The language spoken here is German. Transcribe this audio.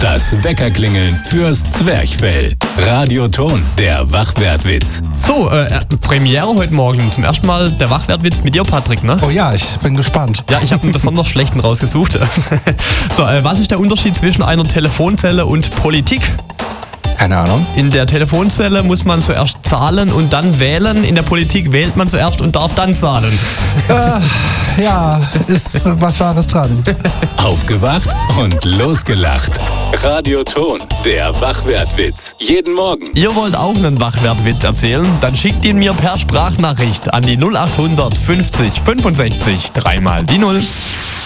Das Weckerklingeln fürs Zwerchfell. Radioton, der Wachwertwitz. So, Premiere heute Morgen. Zum ersten Mal der Wachwertwitz mit dir, Patrick, ne? Oh ja, ich bin gespannt. Ja, ich habe einen besonders schlechten rausgesucht. So, was ist der Unterschied zwischen einer Telefonzelle und Politik? Keine Ahnung. In der Telefonzelle muss man zuerst zahlen und dann wählen. In der Politik wählt man zuerst und darf dann zahlen. Ja, ist was Wahres dran. Aufgewacht und losgelacht. Radioton, der Wachwertwitz. Jeden Morgen. Ihr wollt auch einen Wachwertwitz erzählen? Dann schickt ihn mir per Sprachnachricht an die 0800 50 65 3 mal die 0.